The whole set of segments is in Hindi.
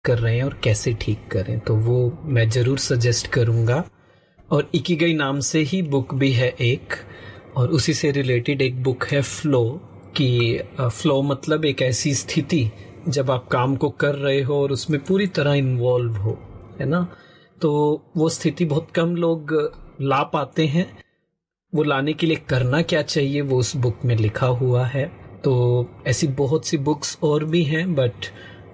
कर रहे हैं और कैसे ठीक करें, तो वो मैं जरूर सजेस्ट करूंगा। और इकिगाई नाम से ही बुक भी है एक, और उसी से रिलेटेड एक बुक है फ्लो, कि फ्लो मतलब एक ऐसी स्थिति जब आप काम को कर रहे हो और उसमें पूरी तरह इन्वॉल्व हो, है ना। तो वो स्थिति बहुत कम लोग ला पाते हैं। वो लाने के लिए करना क्या चाहिए वो उस बुक में लिखा हुआ है। तो ऐसी बहुत सी बुक्स और भी हैं, बट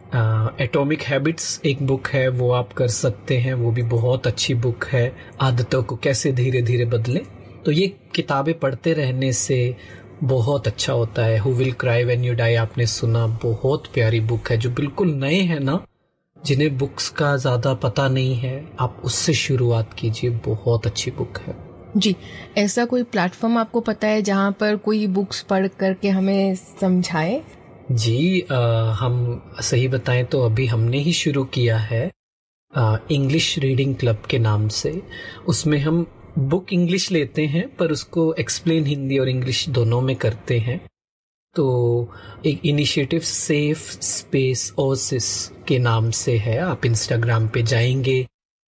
एटॉमिक हैबिट्स एक बुक है, वो आप कर सकते हैं, वो भी बहुत अच्छी बुक है, आदतों को कैसे धीरे धीरे बदलें। तो ये किताबें पढ़ते रहने से बहुत अच्छा होता है। Who will cry when you die आपने सुना, बहुत प्यारी बुक है। जो बिल्कुल नए हैं ना, जिन्हें बुक्स का ज़्यादा पता नहीं है, आप उससे शुरुआत कीजिए, बहुत अच्छी बुक है। जी, ऐसा कोई प्लेटफॉर्म आपको पता है जहाँ पर कोई बुक्स पढ़ करके हमें समझाए? जी, हम सही बताएं तो अभी हमने ही शुरू किया है इंग्लिश रीडिंग क्लब के नाम से। उसमें हम बुक इंग्लिश लेते हैं पर उसको एक्सप्लेन हिंदी और इंग्लिश दोनों में करते हैं। तो एक इनिशिएटिव सेफ स्पेस ओसिस के नाम से है। आप इंस्टाग्राम पे जाएंगे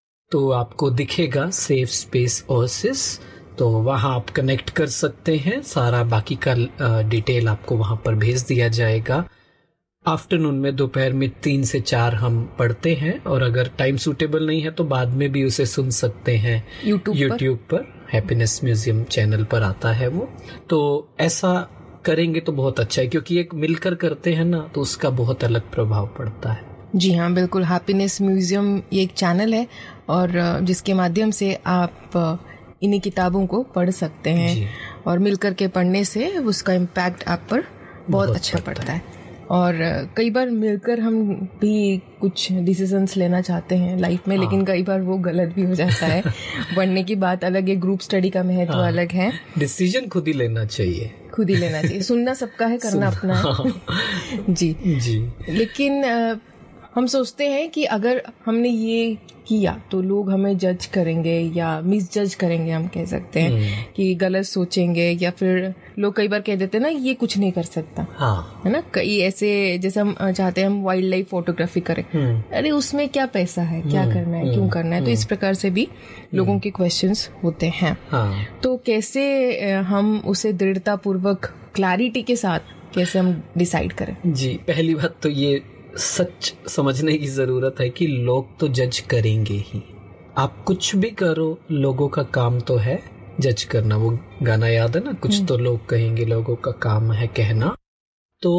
तो आपको दिखेगा सेफ स्पेस ओसिस, तो वहाँ आप कनेक्ट कर सकते हैं। सारा बाकी का डिटेल आपको वहाँ पर भेज दिया जाएगा। आफ्टरनून में, दोपहर में 3 से 4 हम पढ़ते हैं, और अगर टाइम सूटेबल नहीं है तो बाद में भी उसे सुन सकते हैं यूट्यूब पर। हैप्पीनेस म्यूजियम चैनल पर आता है वो। तो ऐसा करेंगे तो बहुत अच्छा है, क्योंकि एक मिलकर करते हैं ना, तो उसका बहुत अलग प्रभाव पड़ता है। जी हाँ, बिल्कुल। हैप्पीनेस म्यूजियम ये एक चैनल है और जिसके माध्यम से आप इन्हीं किताबों को पढ़ सकते हैं, और मिलकर के पढ़ने से उसका इम्पैक्ट आप पर बहुत अच्छा पड़ता है। और कई बार मिलकर हम भी कुछ डिसीजंस लेना चाहते हैं लाइफ में, लेकिन कई बार वो गलत भी हो जाता है। पढ़ने की बात अलग है, ग्रुप स्टडी का महत्व अलग है। डिसीजन खुद ही लेना चाहिए, खुद ही लेना चाहिए। सुनना सबका है, करना अपना है। जी। लेकिन हम सोचते हैं कि अगर हमने ये किया तो लोग हमें जज करेंगे या मिस जज करेंगे, हम कह सकते हैं कि गलत सोचेंगे, या फिर लोग कई बार कह देते हैं ना ये कुछ नहीं कर सकता। है ना, कई ऐसे, जैसे हम चाहते हैं हम वाइल्ड लाइफ फोटोग्राफी करें, अरे उसमें क्या पैसा है, क्या करना है, क्यों करना है। तो इस प्रकार से भी लोगों के क्वेश्चंस होते हैं। तो कैसे हम उसे दृढ़ता पूर्वक क्लैरिटी के साथ कैसे हम डिसाइड करें? जी, पहली बात तो ये सच समझने की जरूरत है कि लोग तो जज करेंगे ही। आप कुछ भी करो, लोगों का काम तो है जज करना। वो गाना याद है ना, कुछ तो लोग कहेंगे, लोगों का काम है कहना। तो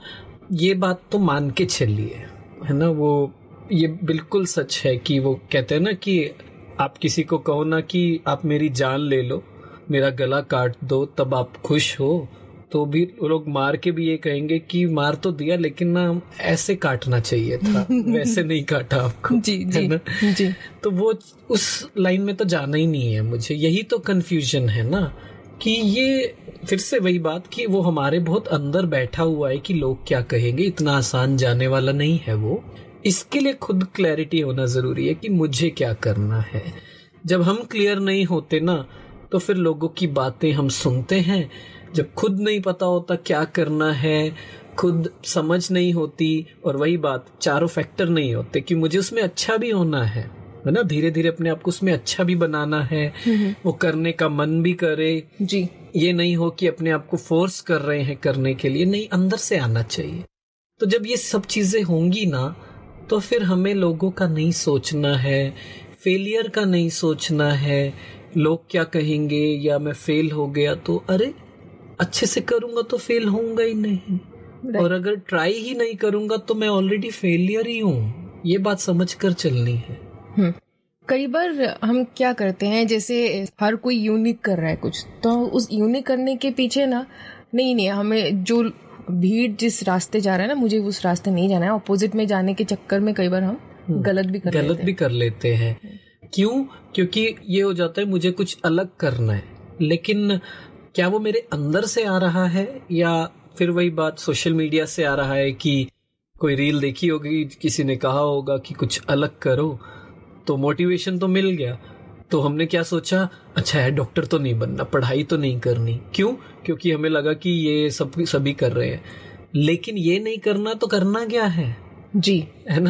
ये बात तो मान के चलिए, है ना। वो ये बिल्कुल सच है कि वो कहते हैं ना कि आप किसी को कहो ना कि आप मेरी जान ले लो, मेरा गला काट दो, तब आप खुश हो, तो भी लोग मार के भी ये कहेंगे कि मार तो दिया लेकिन ना ऐसे काटना चाहिए था, वैसे नहीं काटा आपको। जी जी जी। तो वो उस लाइन में तो जाना ही नहीं है मुझे। यही तो कंफ्यूजन है ना, कि ये फिर से वही बात कि वो हमारे बहुत अंदर बैठा हुआ है कि लोग क्या कहेंगे। इतना आसान जाने वाला नहीं है वो। इसके लिए खुद क्लैरिटी होना जरूरी है कि मुझे क्या करना है। जब हम क्लियर नहीं होते ना, तो फिर लोगों की बातें हम सुनते हैं। जब खुद नहीं पता होता क्या करना है, खुद समझ नहीं होती, और वही बात, चारों फैक्टर नहीं होते कि मुझे उसमें अच्छा भी होना है ना, धीरे धीरे अपने आप को उसमें अच्छा भी बनाना है, वो करने का मन भी करे। जी, ये नहीं हो कि अपने आप को फोर्स कर रहे हैं करने के लिए, नहीं, अंदर से आना चाहिए। तो जब ये सब चीजें होंगी ना, तो फिर हमें लोगों का नहीं सोचना है, फेलियर का नहीं सोचना है, लोग क्या कहेंगे या मैं फेल हो गया तो अरे अच्छे से करूंगा तो फेल होऊंगा ही नहीं, और अगर ट्राई ही नहीं करूंगा तो मैं ऑलरेडी फेलियर ही हूँ। ये बात समझकर चलनी है। कई बार हम क्या करते हैं, जैसे हर कोई यूनिक कर रहा है कुछ, तो उस यूनिक करने के पीछे ना, नहीं हमें जो भीड़ जिस रास्ते जा रहा है ना, मुझे उस रास्ते नहीं जाना है, ऑपोजिट में जाने के चक्कर में कई बार हम गलत भी कर लेते हैं। क्यों? क्योंकि ये हो जाता है मुझे कुछ अलग करना है, लेकिन क्या वो मेरे अंदर से आ रहा है, या फिर वही बात सोशल मीडिया से आ रहा है कि कोई रील देखी होगी, किसी ने कहा होगा कि कुछ अलग करो, तो मोटिवेशन तो मिल गया, तो हमने क्या सोचा, अच्छा है डॉक्टर तो नहीं बनना, पढ़ाई तो नहीं करनी। क्यों? क्योंकि हमें लगा कि ये सभी कर रहे हैं। लेकिन ये नहीं करना तो करना क्या है? जी, है ना।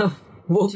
वो